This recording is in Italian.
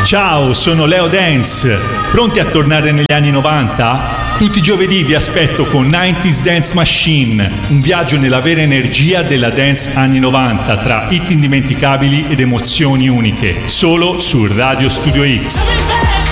Ciao, sono Leo Dance. Pronti a tornare negli anni 90? Tutti i giovedì vi aspetto con 90s Dance Machine, un viaggio nella vera energia della dance anni 90 tra hit indimenticabili ed emozioni uniche, solo su Radio Studio X.